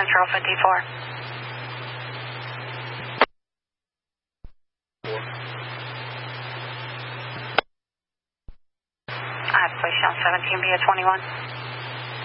Central 54. I have Station 17 via 21.